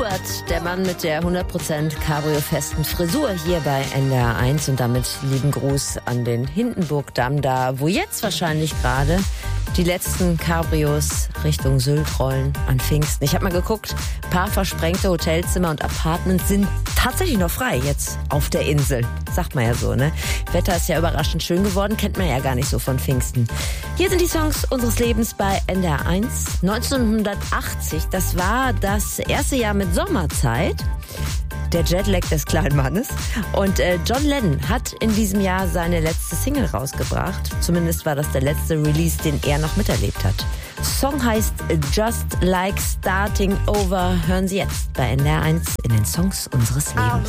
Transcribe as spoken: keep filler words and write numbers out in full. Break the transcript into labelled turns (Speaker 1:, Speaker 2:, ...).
Speaker 1: Stewart, der Mann mit der hundert Prozent Cabrio-festen Frisur hier bei N D R eins und damit lieben Gruß an den Hindenburgdamm, da wo jetzt wahrscheinlich gerade die letzten Cabrios Richtung Sylt rollen an Pfingsten. Ich habe mal geguckt, ein paar versprengte Hotelzimmer und Apartments sind tatsächlich noch frei jetzt auf der Insel. Sagt man ja so, ne? Wetter ist ja überraschend schön geworden, kennt man ja gar nicht so von Pfingsten. Hier sind die Songs unseres Lebens bei N D R eins. neunzehnhundertachtzig, das war das erste Jahr mit Sommerzeit. Der Jetlag des kleinen Mannes. Und äh, John Lennon hat in diesem Jahr seine letzte Single rausgebracht. Zumindest war das der letzte Release, den er noch miterlebt hat. Song heißt Just Like Starting Over. Hören Sie jetzt bei N D R eins in den Songs unseres Lebens.